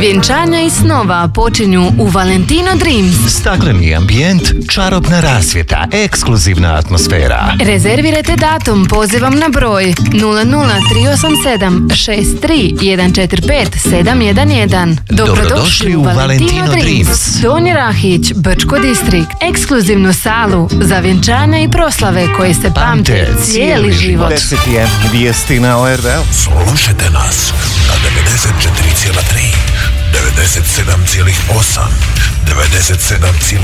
Vjenčanja i snova počinju u Valentino Dreams. Stakleni ambijent, čarobna rasvjeta, ekskluzivna atmosfera. Rezervirajte datum pozivom na broj 00387 63 145 711. Dobrodošli u Valentino Dreams. Donji Rahić, Brčko distrikt. Ekskluzivnu salu za vjenčanja i proslave koje se pamte cijeli život. 10 je vijesti na ORV-u. Slušajte nas na 94,3, 97,8, 97,9